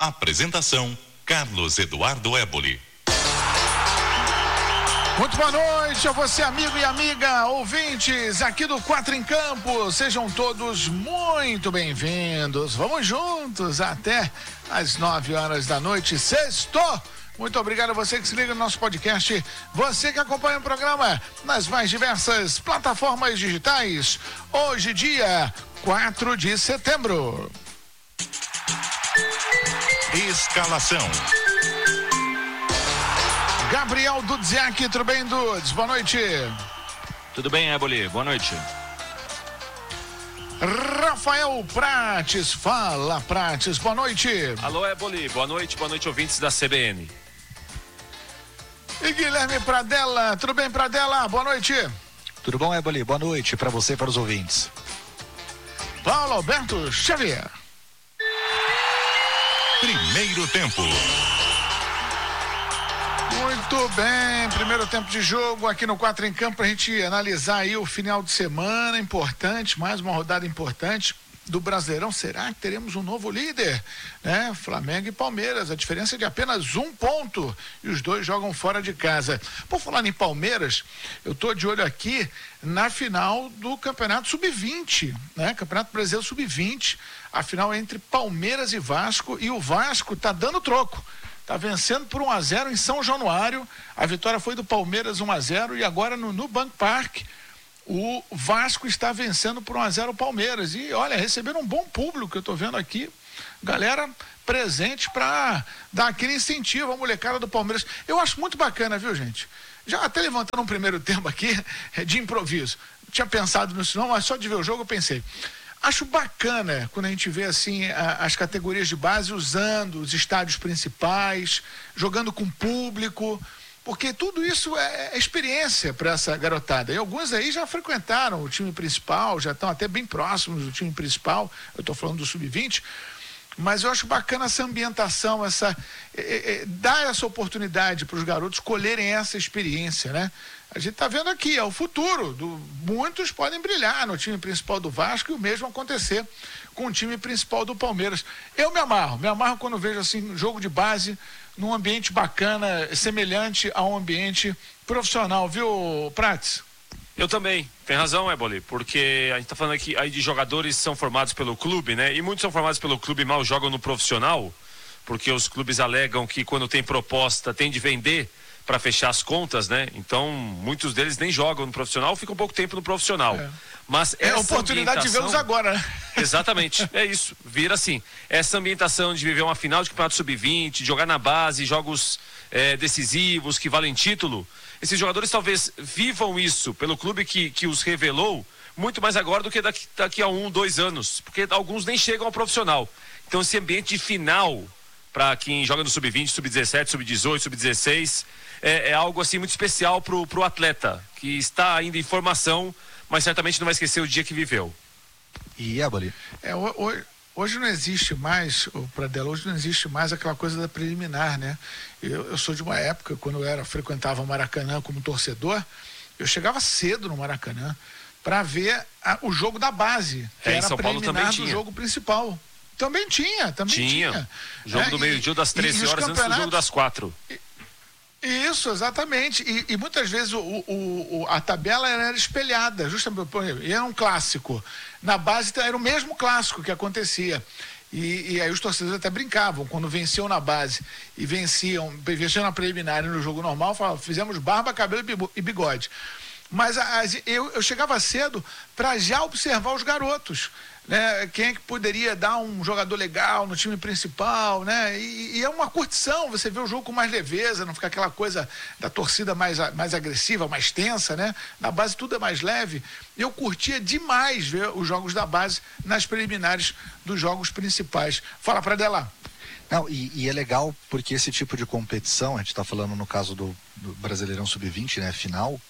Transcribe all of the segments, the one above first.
Apresentação: Carlos Eduardo Éboli. Muito boa noite a você, amigo e amiga, ouvintes aqui do Quatro em Campo. Sejam todos muito bem-vindos. Vamos juntos até às 9 horas da noite. Sextou! Muito obrigado a você que se liga no nosso podcast, você que acompanha o programa nas mais diversas plataformas digitais. Hoje, dia 4 de setembro. Escalação: Gabriel Dudziak, tudo bem, Dudes? Boa noite. Tudo bem, Éboli? Boa noite. Rafael Prates, fala Prates, boa noite. Alô, Éboli, boa noite, ouvintes da CBN. E Guilherme Pradella, tudo bem, Pradella? Boa noite. Tudo bom, Éboli? Boa noite para você e para os ouvintes. Paulo Alberto Xavier. Primeiro tempo. Muito bem, primeiro tempo de jogo aqui no Quatro em Campo, a gente analisar aí o final de semana importante, mais uma rodada importante do Brasileirão. Será que teremos um novo líder, né? Flamengo e Palmeiras, a diferença é de apenas 1 ponto e os dois jogam fora de casa. Por falar em Palmeiras, eu tô de olho aqui na final do Campeonato Sub-20, né? Campeonato Brasileiro Sub-20, a final é entre Palmeiras e Vasco, e o Vasco tá dando troco. Tá vencendo por 1-0 em São Januário. A vitória foi do Palmeiras 1-0 e agora no Nubank Park o Vasco está vencendo por 1-0 o Palmeiras. E olha, receberam um bom público que eu tô vendo aqui. Galera presente para dar aquele incentivo à molecada do Palmeiras. Eu acho muito bacana, viu, gente? Já até levantando um primeiro tempo aqui de improviso. Não tinha pensado nisso não, mas só de ver o jogo eu pensei. Acho bacana quando a gente vê assim as categorias de base usando os estádios principais, jogando com público, porque tudo isso é experiência para essa garotada. E alguns aí já frequentaram o time principal, já estão até bem próximos do time principal. Eu estou falando do Sub-20, mas eu acho bacana essa ambientação, dar essa oportunidade para os garotos colherem essa experiência, né? A gente está vendo aqui, é o futuro. Muitos podem brilhar no time principal do Vasco e o mesmo acontecer com o time principal do Palmeiras. Eu me amarro quando vejo assim, jogo de base num ambiente bacana, semelhante a um ambiente profissional, viu, Prates? Eu também, tem razão, Éboli, porque a gente está falando aqui aí de jogadores que são formados pelo clube, né? E muitos são formados pelo clube e mal jogam no profissional, porque os clubes alegam que quando tem proposta tem de vender para fechar as contas, né? Então, muitos deles nem jogam no profissional, ficam pouco tempo no profissional. Mas é a oportunidade de vê-los agora, né? Exatamente, é isso, vira assim. Essa ambientação de viver uma final de campeonato sub-20, jogar na base, jogos decisivos, que valem título, esses jogadores talvez vivam isso pelo clube que os revelou muito mais agora do que daqui a 1, 2 anos, porque alguns nem chegam ao profissional. Então, esse ambiente de final, para quem joga no sub-20, sub-17, sub-18, sub-16, é algo assim muito especial pro atleta, que está ainda em formação, mas certamente não vai esquecer o dia que viveu. E Éboli? Hoje não existe mais, Pradella, hoje não existe mais aquela coisa da preliminar, né? Eu sou de uma época, quando eu frequentava o Maracanã como torcedor, eu chegava cedo no Maracanã para ver o jogo da base, que era a preliminar do jogo principal. Também tinha. Jogo do meio-dia das 13 horas antes do jogo das 4. Isso, exatamente. E muitas vezes a tabela era espelhada, justamente, por exemplo, e era um clássico. Na base era o mesmo clássico que acontecia. E aí os torcedores até brincavam, quando venciam na base e venciam na preliminar e no jogo normal, falavam, fizemos barba, cabelo e bigode. Mas eu chegava cedo para já observar os garotos, né? Quem é que poderia dar um jogador legal no time principal, né? E é uma curtição, você vê o jogo com mais leveza, não fica aquela coisa da torcida mais agressiva, mais tensa, né? Na base tudo é mais leve. Eu curtia demais ver os jogos da base nas preliminares dos jogos principais. Fala, Pradella. Não, e é legal porque esse tipo de competição, a gente está falando no caso do Brasileirão Sub-20, né? Final,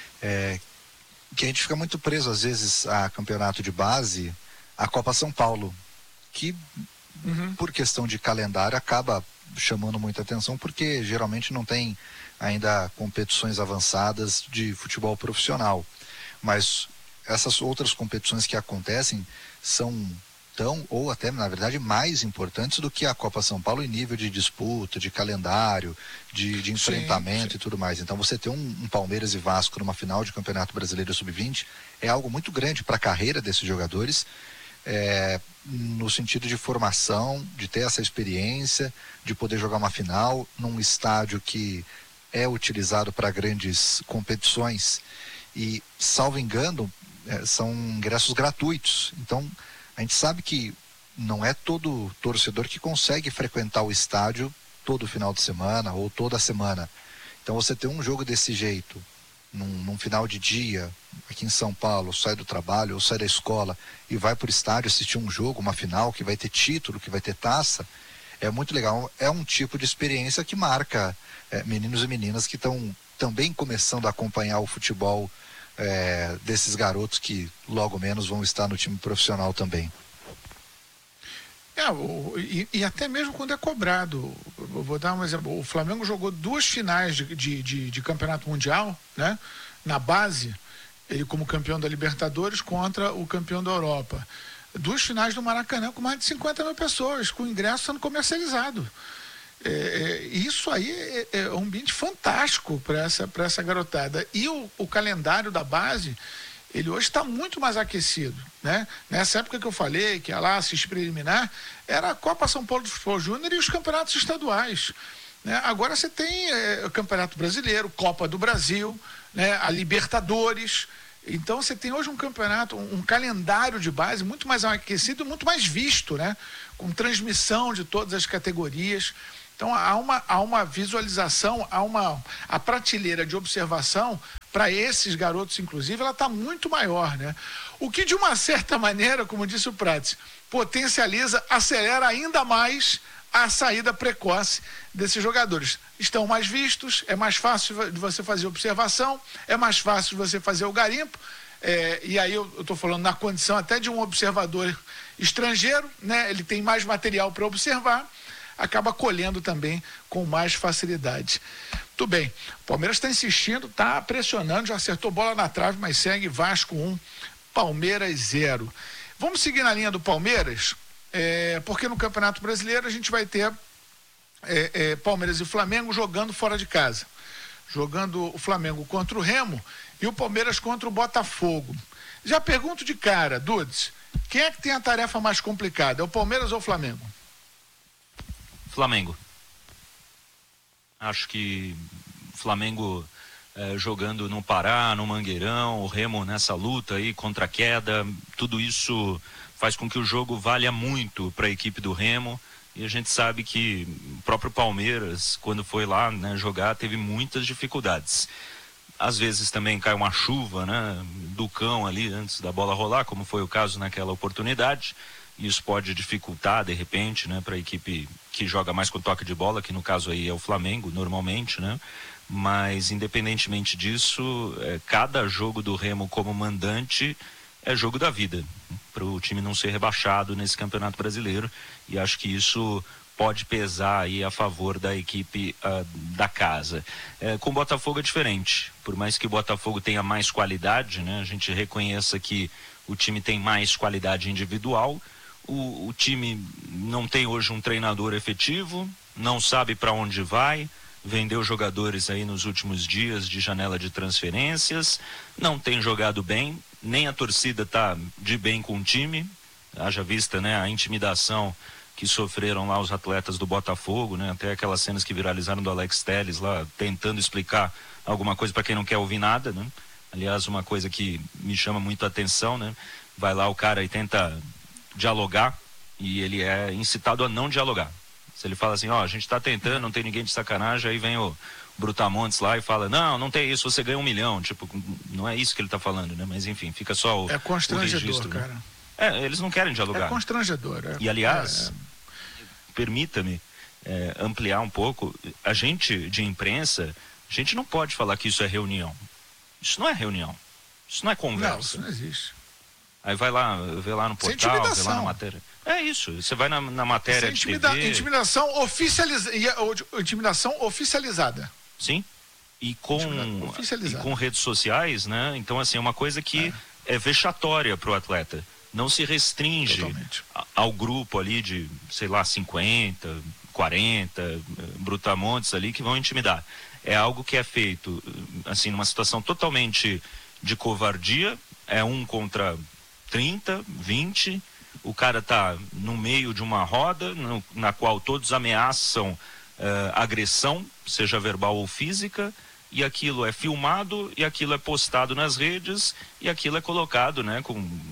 que a gente fica muito preso às vezes a campeonato de base, a Copa São Paulo, que por questão de calendário acaba chamando muita atenção, porque geralmente não tem ainda competições avançadas de futebol profissional, mas essas outras competições que acontecem são tão, ou até, na verdade, mais importantes do que a Copa São Paulo em nível de disputa, de calendário, de enfrentamento e tudo mais. Então, você ter um Palmeiras e Vasco numa final de Campeonato Brasileiro Sub-20 é algo muito grande para a carreira desses jogadores, no sentido de formação, de ter essa experiência, de poder jogar uma final num estádio que é utilizado para grandes competições e, salvo engano, são ingressos gratuitos. Então, a gente sabe que não é todo torcedor que consegue frequentar o estádio todo final de semana ou toda semana. Então, você ter um jogo desse jeito, num final de dia, aqui em São Paulo, sai do trabalho ou sai da escola e vai para o estádio assistir um jogo, uma final que vai ter título, que vai ter taça, é muito legal. É um tipo de experiência que marca meninos e meninas que estão também começando a acompanhar o futebol desses garotos que logo menos vão estar no time profissional também. E até mesmo quando é cobrado. Eu vou dar um exemplo. O Flamengo jogou 2 finais de campeonato mundial, né? Na base, ele como campeão da Libertadores contra o campeão da Europa. 2 finais no Maracanã com mais de 50 mil pessoas, com o ingresso sendo comercializado. Isso aí é um ambiente fantástico para essa garotada. E o calendário da base, ele hoje está muito mais aquecido, né? Nessa época que eu falei, que ia lá assistir preliminar, era a Copa São Paulo do Futebol Júnior e os campeonatos estaduais, né? Agora você tem o Campeonato Brasileiro, Copa do Brasil, né? A Libertadores. Então você tem hoje um campeonato, um calendário de base muito mais aquecido, muito mais visto, né? Com transmissão de todas as categorias. Então há uma visualização, a prateleira de observação para esses garotos, inclusive, ela está muito maior, né? O que, de uma certa maneira, como disse o Prats, potencializa, acelera ainda mais a saída precoce desses jogadores. Estão mais vistos, é mais fácil de você fazer observação, é mais fácil de você fazer o garimpo, e aí eu estou falando na condição até de um observador estrangeiro, né? Ele tem mais material para observar, acaba colhendo também com mais facilidade. Tudo bem, o Palmeiras está insistindo, está pressionando, já acertou bola na trave, mas segue Vasco 1, Palmeiras 0. Vamos seguir na linha do Palmeiras, porque no Campeonato Brasileiro a gente vai ter Palmeiras e Flamengo jogando fora de casa. Jogando o Flamengo contra o Remo e o Palmeiras contra o Botafogo. Já pergunto de cara, Dudes, quem é que tem a tarefa mais complicada, é o Palmeiras ou o Flamengo? Flamengo. Acho que o Flamengo jogando no Pará, no Mangueirão, o Remo nessa luta aí contra a queda, tudo isso faz com que o jogo valha muito para a equipe do Remo. E a gente sabe que o próprio Palmeiras, quando foi lá, né, jogar, teve muitas dificuldades. Às vezes também cai uma chuva, né, do cão ali antes da bola rolar, como foi o caso naquela oportunidade. Isso pode dificultar, de repente, né, para a equipe que joga mais com toque de bola, que no caso aí é o Flamengo, normalmente, né? Mas, independentemente disso, cada jogo do Remo como mandante é jogo da vida, para o time não ser rebaixado nesse Campeonato Brasileiro. E acho que isso pode pesar aí a favor da equipe da casa. Com o Botafogo é diferente. Por mais que o Botafogo tenha mais qualidade, né, a gente reconheça que o time tem mais qualidade individual. O time não tem hoje um treinador efetivo, não sabe para onde vai, vendeu jogadores aí nos últimos dias de janela de transferências, não tem jogado bem, nem a torcida está de bem com o time, haja vista, né, a intimidação que sofreram lá os atletas do Botafogo, né, até aquelas cenas que viralizaram do Alex Telles lá, tentando explicar alguma coisa para quem não quer ouvir nada, né? Aliás, uma coisa que me chama muito a atenção, né, vai lá o cara e tenta dialogar e ele é incitado a não dialogar. Se ele fala assim, a gente está tentando, não tem ninguém de sacanagem, aí vem o Brutamontes lá e fala, não tem isso, você ganha 1 milhão, tipo, não é isso que ele está falando, né? Mas enfim, fica só o constrangedor, registro, cara. Né? Eles não querem dialogar. É constrangedor. E aliás, permita-me ampliar um pouco, a gente de imprensa, a gente não pode falar que isso é reunião. Isso não é reunião, isso não é conversa. Não, isso não existe. Aí vai lá, vê lá no portal, vê lá na matéria. É isso, você vai na matéria de TV. Intimidação oficializada. Sim, e com redes sociais, né? Então, assim, é uma coisa que é vexatória para o atleta. não se restringe ao grupo ali de, sei lá, 50, 40 brutamontes ali que vão intimidar. É algo que é feito, assim, numa situação totalmente de covardia, é 1 contra 30, 20, o cara tá no meio de uma roda na qual todos ameaçam agressão, seja verbal ou física, e aquilo é filmado, e aquilo é postado nas redes, e aquilo é colocado, né,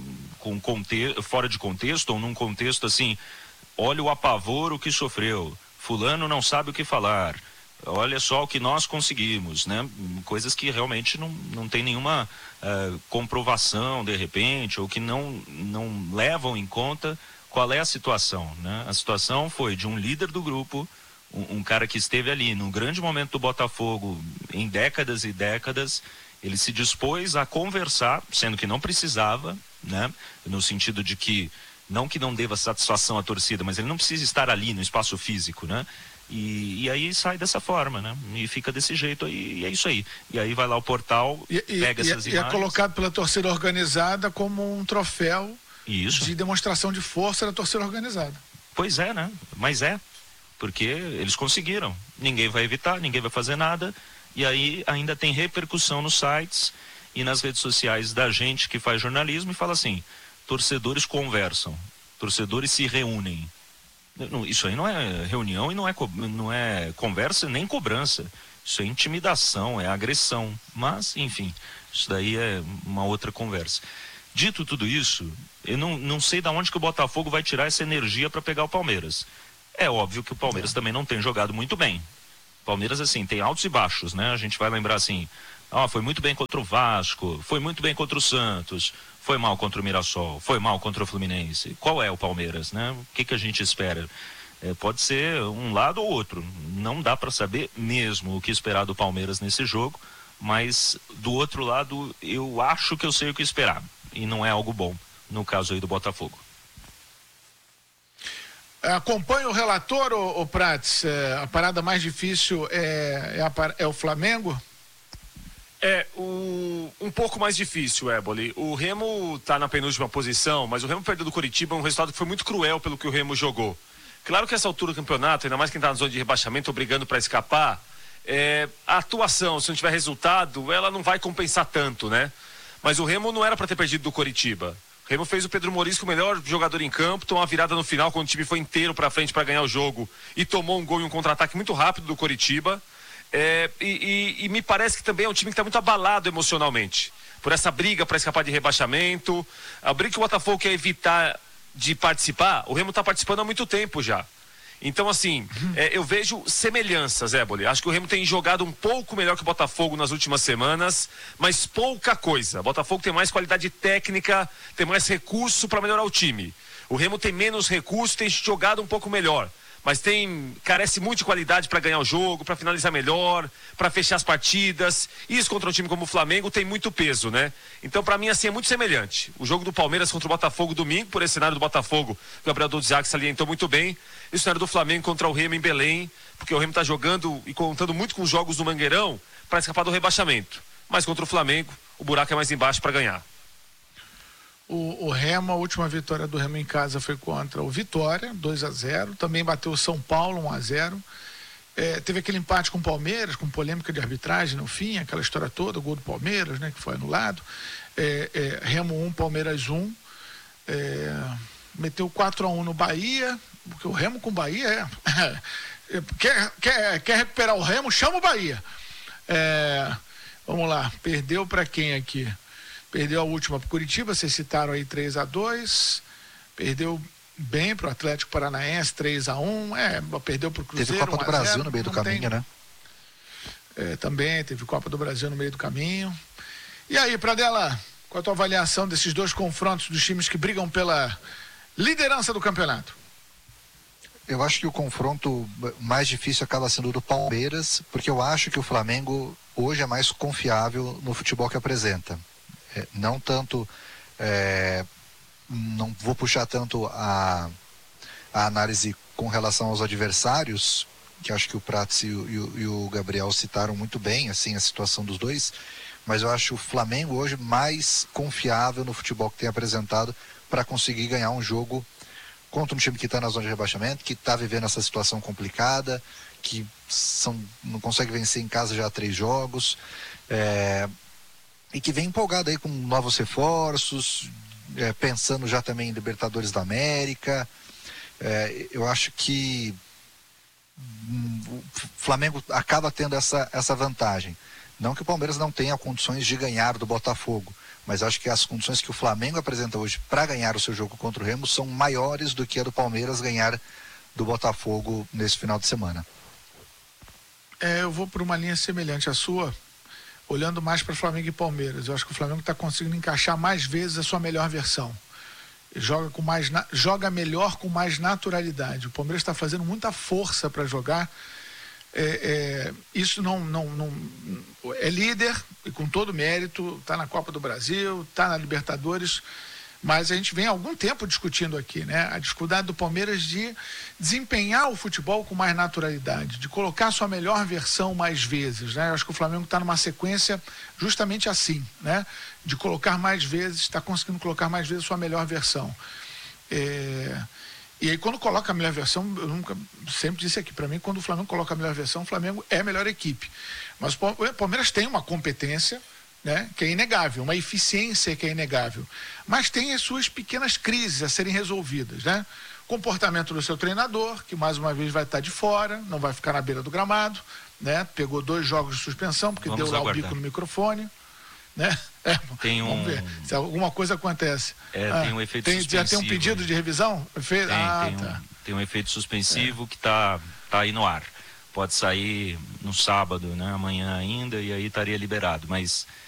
fora de contexto, ou num contexto assim, olha o apavoro que sofreu, fulano não sabe o que falar, olha só o que nós conseguimos, né? Coisas que realmente não tem nenhuma comprovação, de repente, ou que não levam em conta qual é a situação, né? A situação foi de um líder do grupo, um cara que esteve ali no grande momento do Botafogo em décadas e décadas, ele se dispôs a conversar, sendo que não precisava, né? No sentido de que não deva satisfação à torcida, mas ele não precisa estar ali no espaço físico, né? E aí sai dessa forma, né? E fica desse jeito aí, e é isso aí. E aí vai lá o portal, pega essas imagens. E é colocado pela torcida organizada como um troféu de demonstração de força da torcida organizada. Pois é, né? Mas porque eles conseguiram. Ninguém vai evitar, ninguém vai fazer nada. E aí ainda tem repercussão nos sites e nas redes sociais da gente que faz jornalismo e fala assim, torcedores conversam, torcedores se reúnem. Isso aí não é reunião e não é conversa nem cobrança. Isso é intimidação, é agressão. Mas, enfim, isso daí é uma outra conversa. Dito tudo isso, eu não sei de onde que o Botafogo vai tirar essa energia para pegar o Palmeiras. É óbvio que o Palmeiras também não tem jogado muito bem. O Palmeiras, assim, tem altos e baixos, né? A gente vai lembrar assim, foi muito bem contra o Vasco, foi muito bem contra o Santos, foi mal contra o Mirassol, foi mal contra o Fluminense. Qual é o Palmeiras, né? O que a gente espera? Pode ser um lado ou outro. Não dá para saber mesmo o que esperar do Palmeiras nesse jogo, mas do outro lado eu acho que eu sei o que esperar. E não é algo bom, no caso aí do Botafogo. Acompanha o relator, o Prats, a parada mais difícil é o Flamengo? Um pouco mais difícil, Éboli. O Remo está na penúltima posição, mas o Remo perdeu do Coritiba, um resultado que foi muito cruel pelo que o Remo jogou. Claro que essa altura do campeonato, ainda mais quem está na zona de rebaixamento, brigando para escapar, a atuação, se não tiver resultado, ela não vai compensar tanto, né? Mas o Remo não era para ter perdido do Coritiba. O Remo fez o Pedro Morisco o melhor jogador em campo, tomou uma virada no final, quando o time foi inteiro para frente para ganhar o jogo, e tomou um gol e um contra-ataque muito rápido do Coritiba. E me parece que também é um time que está muito abalado emocionalmente por essa briga para escapar de rebaixamento. A briga que o Botafogo quer evitar de participar, o Remo está participando há muito tempo já. Então, assim, eu vejo semelhanças, Éboli. Acho que o Remo tem jogado um pouco melhor que o Botafogo nas últimas semanas, mas pouca coisa. O Botafogo tem mais qualidade técnica, tem mais recurso para melhorar o time. O Remo tem menos recurso, tem jogado um pouco melhor, mas carece muito de qualidade para ganhar o jogo, para finalizar melhor, para fechar as partidas. Isso contra um time como o Flamengo tem muito peso, né? Então, para mim, assim, é muito semelhante. O jogo do Palmeiras contra o Botafogo domingo, por esse cenário do Botafogo, o Gabriel Donziak salientou muito bem. E o cenário do Flamengo contra o Remo em Belém, porque o Remo está jogando e contando muito com os jogos no Mangueirão para escapar do rebaixamento. Mas contra o Flamengo, o buraco é mais embaixo para ganhar. O Remo, a última vitória do Remo em casa foi contra o Vitória, 2-0. Também bateu o São Paulo, 1-0. Teve aquele empate com o Palmeiras, com polêmica de arbitragem no fim, aquela história toda, o gol do Palmeiras, né, que foi anulado. Remo 1, Palmeiras 1. Meteu 4-1 no Bahia, porque o Remo com o Bahia quer recuperar o Remo, chama o Bahia. Vamos lá, perdeu para quem aqui? Perdeu a última para o Curitiba, vocês citaram aí 3-2, perdeu bem para o Atlético Paranaense, 3-1, perdeu para o Cruzeiro. Teve Copa do Brasil no meio do caminho, né? Também teve Copa do Brasil no meio do caminho. E aí, Pradella, qual a tua avaliação desses dois confrontos dos times que brigam pela liderança do campeonato? Eu acho que o confronto mais difícil acaba sendo o do Palmeiras, porque eu acho que o Flamengo hoje é mais confiável no futebol que apresenta. Não tanto, não vou puxar tanto a análise com relação aos adversários, que acho que o Prats e o Gabriel citaram muito bem, assim, a situação dos dois, mas eu acho o Flamengo hoje mais confiável no futebol que tem apresentado, para conseguir ganhar um jogo contra um time que está na zona de rebaixamento, que está vivendo essa situação complicada, que não consegue vencer em casa já há 3 jogos, e que vem empolgado aí com novos reforços, pensando já também em Libertadores da América. Eu acho que o Flamengo acaba tendo essa vantagem. Não que o Palmeiras não tenha condições de ganhar do Botafogo, mas acho que as condições que o Flamengo apresenta hoje para ganhar o seu jogo contra o Remo são maiores do que a do Palmeiras ganhar do Botafogo nesse final de semana. Eu vou por uma linha semelhante à sua, olhando mais para Flamengo e Palmeiras. Eu acho que o Flamengo está conseguindo encaixar mais vezes a sua melhor versão. Joga melhor com mais naturalidade. O Palmeiras está fazendo muita força para jogar. Isso não é líder e com todo mérito, está na Copa do Brasil, está na Libertadores, mas a gente vem há algum tempo discutindo aqui, né? A dificuldade do Palmeiras de desempenhar o futebol com mais naturalidade, de colocar a sua melhor versão mais vezes, né? Eu acho que o Flamengo está numa sequência justamente assim, né? De colocar mais vezes, está conseguindo colocar mais vezes a sua melhor versão. E aí quando coloca a melhor versão, sempre disse aqui, para mim, quando o Flamengo coloca a melhor versão, o Flamengo é a melhor equipe. Mas o Palmeiras tem uma competência, né, que é inegável, uma eficiência que é inegável. Mas tem as suas pequenas crises a serem resolvidas, né? Comportamento do seu treinador, que mais uma vez vai estar de fora, não vai ficar na beira do gramado, né? Pegou 2 jogos de suspensão, porque deu lá o bico no microfone, né? Vamos ver se alguma coisa acontece. Tem um efeito suspensivo. Já tem um pedido de revisão? Tem um efeito suspensivo que está aí no ar. Pode sair no sábado, né? Amanhã ainda, e aí estaria liberado. Mas